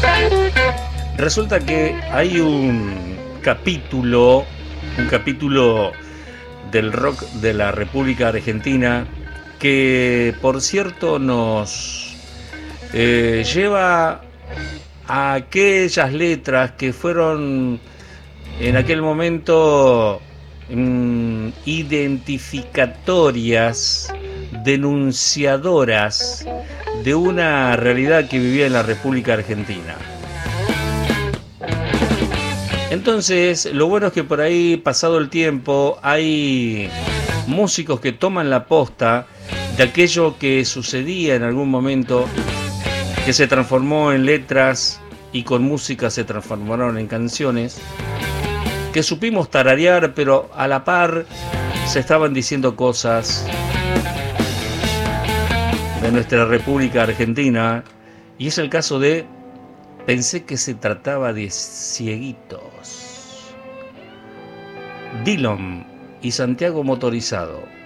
Resulta que hay un capítulo del rock de la República Argentina que, por cierto, nos lleva a aquellas letras que fueron en aquel momento identificatorias, denunciadoras de una realidad que vivía en la República Argentina. Entonces, lo bueno es que por ahí, pasado el tiempo, hay músicos que toman la posta de aquello que sucedía en algún momento, que se transformó en letras y con música se transformaron en canciones, que supimos tararear, pero a la par se estaban diciendo cosas de nuestra República Argentina, y es el caso de Pensé que se trataba de cieguitos. Dillon y Santiago Motorizado.